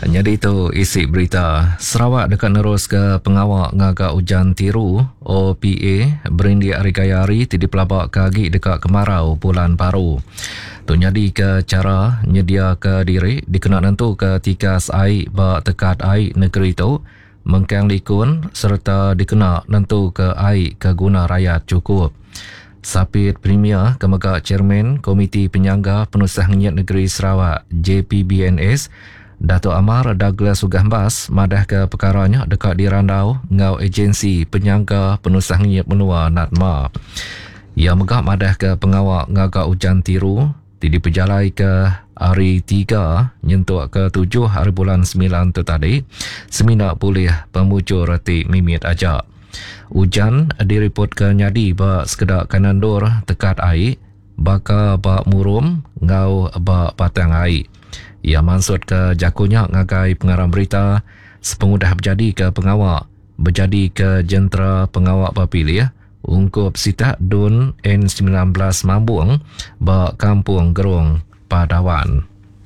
Jadi itu isi berita. Sarawak dekat nerus ke pengawak ngagak hujan tiru OPA berindi hari kaya hari di pelabak kagi dekat kemarau bulan baru. Tu jadi ke cara nyedia ke diri dikena nentu ke tikas air bak tekat air negeri tu mengkang likun serta dikena nentu ke air ke guna rakyat cukup. Sapit Premier Kemegak Chairman Komiti Penyangga Penusah Ngiat Negeri Sarawak JPBNS Dato' Amar Douglas Sugambas madah ke perkaranya dekat di Randau ngau agensi penyangga penusah ngiat menua NATMA. Ia megak madah ke pengawak ngagak hujan tiru diperjalai ke hari 3 nyentuk ke 7 hari bulan 9 tu tadi semina pulih pemujur reti mimit aja. Hujan direport ke nyadi bak sekedak kanandur tekat air baka bak murum ngau bak patang air. Ia maksud ke jakunya ngagai pengarang berita sepengudah berjadi ke pengawak berjadi ke jentera pengawak berpilih ungkup sitak dun N19 Mambung bak kampung Gerung Padawan.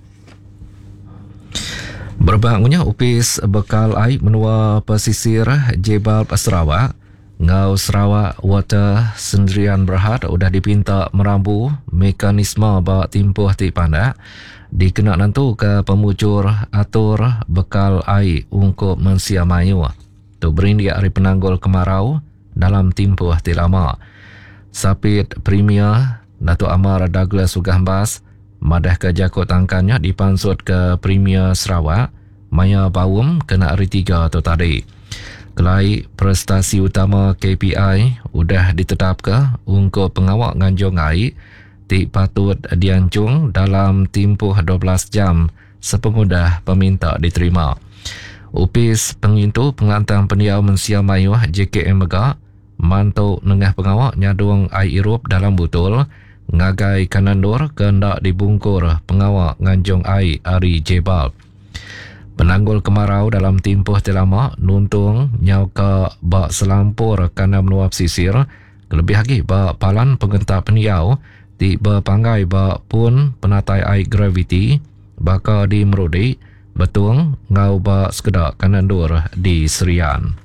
Berbangunnya upis bekal air menua pesisir Jebal Sarawak ngau Sarawak Water Sendirian Berhad sudah dipinta merambu mekanisme bak timpuh ti pandak dikena nantu ke pemujur atur bekal air ungkup mensia mayu tu berindi hari penanggul kemarau dalam timpuh ti lama. Sapit Premier Dato' Amar Douglas Sugambas madah ke jakut angkannya dipansut ke Premier Sarawak Maya Bawum kena hari 3 tu tadi. Kelai prestasi utama KPI udah ditetap ke ungkup pengawak nganjung air ti patut diancung dalam tempoh 12 jam sepengudah peminta diterima. Upis pengintu pengantang pendiau mensia mayuh JKM Megak mantau nengah pengawak nyadung air irup dalam botol ngagai kanandur kendak dibungkur pengawak nganjung air hari Jebal. Penanggul kemarau dalam tempoh telama nuntung nyau ke bak selampur kana menuap sisir kelebih lagi bak palan pengentap pendiau di berpanggai bak pun penatai air graviti baka di merudi betung ngau bak sekedak kanandur di Serian.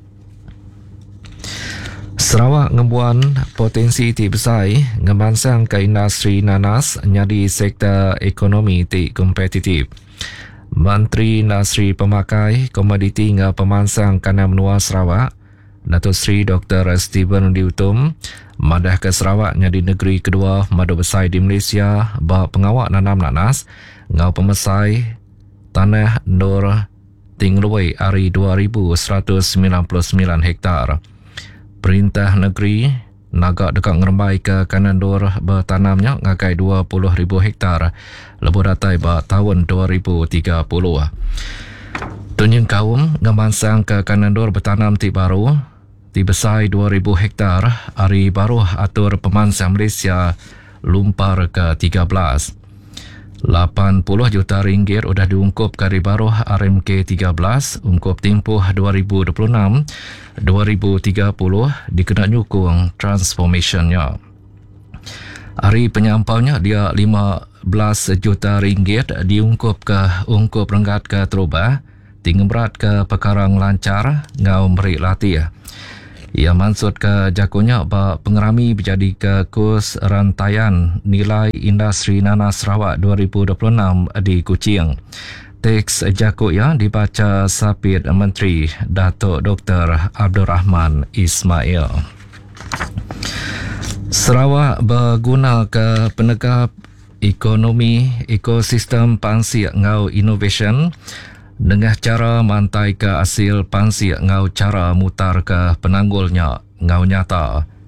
Sarawak ngembuan potensi ti besai ngemansang ke industri nanas nyadi sektor ekonomi ti kompetitif. Menteri Industri Pemakai Komoditi ngau pemansang kana menua Sarawak Datuk Seri Dr. Stephen Liutum madah ke Sarawak nyadi negeri kedua madu besar di Malaysia bak pengawak nanam nanas ngau pemesai tanah Nur Tinglui hari 2,199 hektar. Perintah negeri nagak dekat ngerembai ke kanandur bertanamnya ngagai 20,000 hektar lebih datai bak tahun 2030. Tunyeng kaum ngemansang ke kanandur bertanam ti baru ti besai 2,000 hektar hari baru atur pemansang Malaysia lumpar ke 13. 80 juta ringgit sudah diungkup ke hari baru RMK 13 ungkup tempoh 2026-2030 dikena nyukung transformationnya. Hari penyampaunya dia 15 juta ringgit diungkup ke ungkup renggat ke terubah tinggemrat ke pekarang lancar ngau meri latih. Ia maksud ke jakunya bak pengerami berjadi ke kurs rantaian nilai industri nanas Sarawak 2026 di Kuching. Teks jakut yang dibaca Sapit Menteri Datuk Dr. Abdul Rahman Ismail. Sarawak berguna ke penegak ekonomi ekosistem pansir ngau innovation dengan cara mantai ke hasil pansir ngau cara mutar ke penanggulnya ngau nyata.